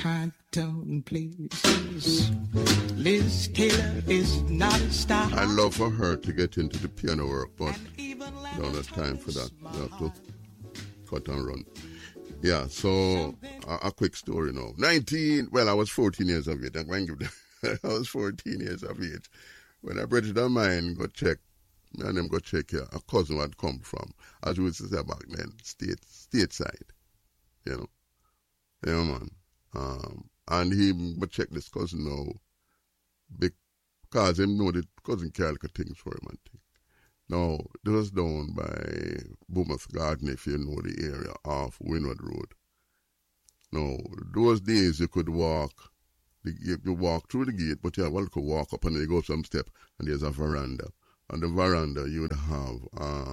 places. Liz Taylor is not a star. I'd love for her to get into the piano work, but don't have time for that. You have to cut and run. Yeah, so a quick story now. I was 14 years of age. I was 14 years of age. When a brother of mine got checked, and them got check here, a cousin had come from, as we used to say back then, stateside. You know. Yeah, man. And he got check this cousin now, because him know the cousin carry things for him and things. Now, this was down by Bournemouth Garden, if you know the area, off Winwood Road. Now, those days you could walk, you walk through the gate, but you could walk up and then you go up some step, and there's a veranda. On the veranda, you would have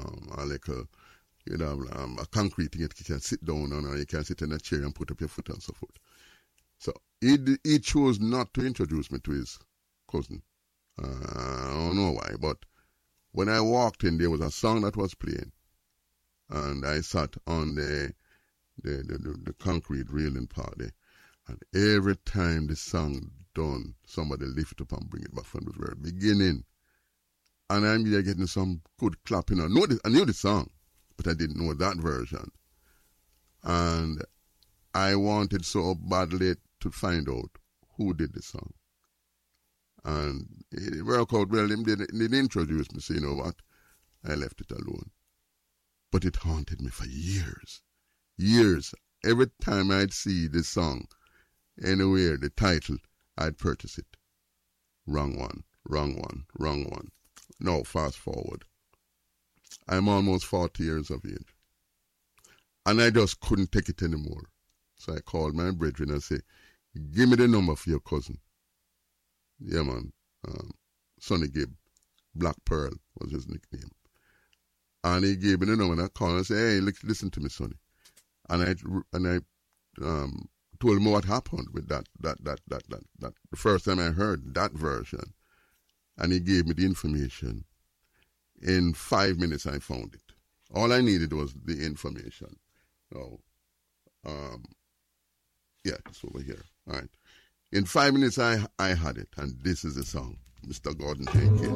a concrete thing you can sit down on, or you can sit in a chair and put up your foot and so forth. So he chose not to introduce me to his cousin. I don't know why, but when I walked in, there was a song that was playing, and I sat on the concrete railing part there, and every time the song done, somebody lift up and bring it back from the very beginning. And I'm here getting some good clapping. I knew the song, but I didn't know that version. And I wanted so badly to find out who did the song. And it worked out well. They didn't introduce me, so you know what? I left it alone. But it haunted me for years. Years. Every time I'd see the song, anywhere, the title, I'd purchase it. Wrong one. Now, fast forward. I'm almost 40 years of age. And I just couldn't take it anymore. So I called my brethren and said, give me the number for your cousin. Yeah, man. Sonny Gibb. Black Pearl was his nickname. And he gave me the number and I called and I said, hey, listen to me, Sonny. And I told him what happened with that. The first time I heard that version. And he gave me the information. In 5 minutes, I found it. All I needed was the information. So, it's over here. All right. In 5 minutes, I had it. And this is the song. Mr. Gordon, take it.